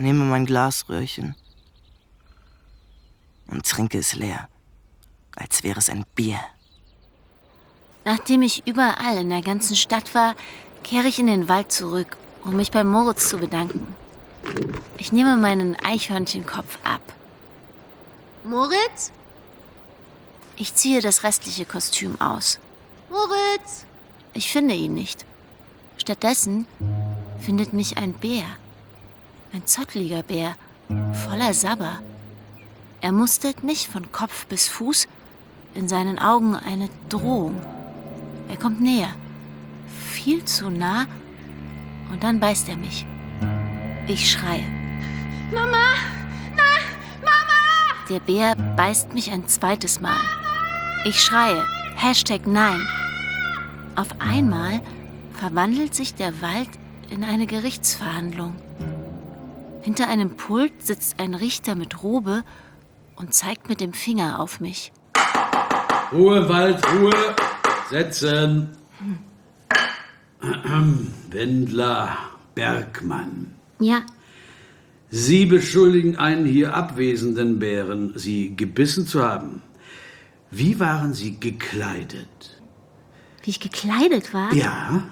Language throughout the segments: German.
nehme mein Glasröhrchen und trinke es leer, als wäre es ein Bier. Nachdem ich überall in der ganzen Stadt war, kehre ich in den Wald zurück, um mich bei Moritz zu bedanken. Ich nehme meinen Eichhörnchenkopf ab. Moritz? Ich ziehe das restliche Kostüm aus. Moritz? Ich finde ihn nicht. Stattdessen findet mich ein Bär. Ein zotteliger Bär, voller Sabber. Er mustert mich von Kopf bis Fuß, in seinen Augen eine Drohung. Er kommt näher, viel zu nah, und dann beißt er mich. Ich schreie. Mama! Nein! Mama! Der Bär beißt mich ein zweites Mal. Ich schreie. #Nein. Auf einmal verwandelt sich der Wald in eine Gerichtsverhandlung. Hinter einem Pult sitzt ein Richter mit Robe und zeigt mit dem Finger auf mich. Ruhe im Wald, Ruhe. Setzen. Wendler Bergmann. Ja, Sie beschuldigen einen hier abwesenden Bären, Sie gebissen zu haben. Wie waren Sie gekleidet? wie ich gekleidet war. Ja,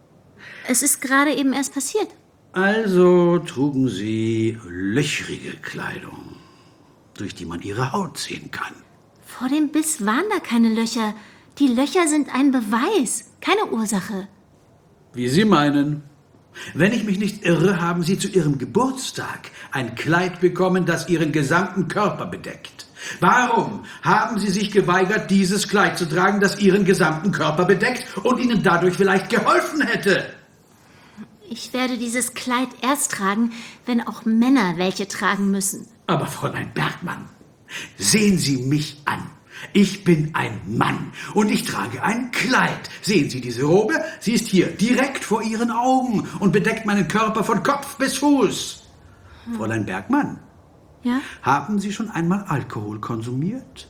Es ist gerade eben erst passiert. also trugen Sie löchrige Kleidung, durch die man Ihre Haut sehen kann. Vor dem Biss waren da keine Löcher. Die Löcher sind ein Beweis, keine Ursache. Wie Sie meinen. Wenn ich mich nicht irre, haben Sie zu Ihrem Geburtstag ein Kleid bekommen, das Ihren gesamten Körper bedeckt. Warum haben Sie sich geweigert, dieses Kleid zu tragen, das Ihren gesamten Körper bedeckt und Ihnen dadurch vielleicht geholfen hätte? Ich werde dieses Kleid erst tragen, wenn auch Männer welche tragen müssen. Aber Fräulein Bergmann, sehen Sie mich an. Ich bin ein Mann und ich trage ein Kleid. Sehen Sie diese Robe? Sie ist hier, direkt vor Ihren Augen und bedeckt meinen Körper von Kopf bis Fuß. Fräulein Bergmann, Ja? haben Sie schon einmal Alkohol konsumiert?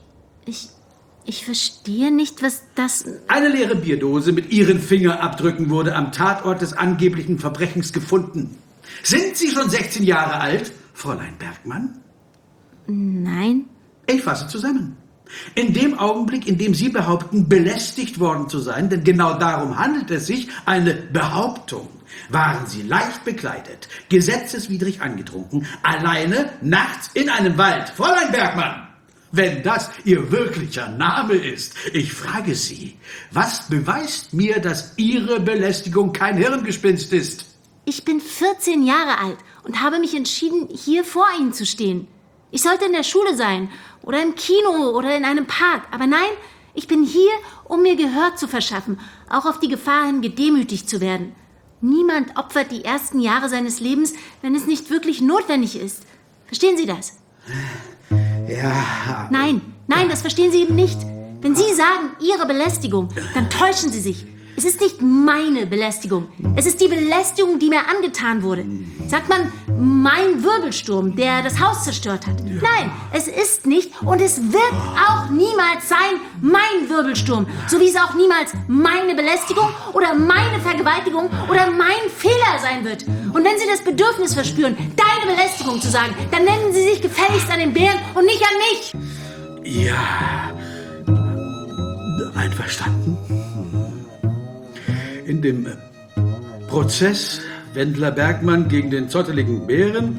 Ich verstehe nicht, was das... Eine leere Bierdose mit Ihren Fingerabdrücken wurde am Tatort des angeblichen Verbrechens gefunden. Sind Sie schon 16 Jahre alt, Fräulein Bergmann? Nein. Ich fasse zusammen. In dem Augenblick, in dem Sie behaupten, belästigt worden zu sein, denn genau darum handelt es sich, eine Behauptung, waren Sie leicht bekleidet, gesetzeswidrig angetrunken, alleine, nachts in einem Wald. Fräulein Bergmann, wenn das Ihr wirklicher Name ist, ich frage Sie, was beweist mir, dass Ihre Belästigung kein Hirngespinst ist? Ich bin 14 Jahre alt und habe mich entschieden, hier vor Ihnen zu stehen. Ich sollte in der Schule sein oder im Kino oder in einem Park. Aber nein, ich bin hier, um mir Gehör zu verschaffen, auch auf die Gefahr hin, gedemütigt zu werden. Niemand opfert die ersten Jahre seines Lebens, wenn es nicht wirklich notwendig ist. Verstehen Sie das? Ja. Nein, das verstehen Sie eben nicht. Wenn Sie sagen, Ihre Belästigung, dann täuschen Sie sich. Es ist nicht meine Belästigung. Es ist die Belästigung, die mir angetan wurde. Sagt man, mein Wirbelsturm, der das Haus zerstört hat. Nein, es ist nicht und es wird auch niemals sein mein Wirbelsturm. So wie es auch niemals meine Belästigung oder meine Vergewaltigung oder mein Fehler sein wird. Und wenn Sie das Bedürfnis verspüren, deine Belästigung zu sagen, dann nennen Sie sich gefälligst an den Bären und nicht an mich. Ja, einverstanden. In dem Prozess Wendler Bergmann gegen den zotteligen Bären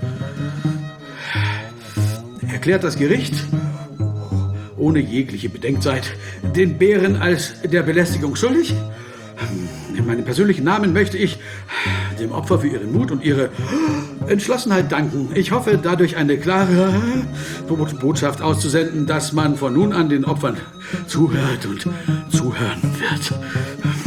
erklärt das Gericht, ohne jegliche Bedenkzeit, den Bären als der Belästigung schuldig. In meinem persönlichen Namen möchte ich dem Opfer für ihren Mut und ihre Entschlossenheit danken. Ich hoffe, dadurch eine klare Botschaft auszusenden, dass man von nun an den Opfern zuhört und zuhören wird.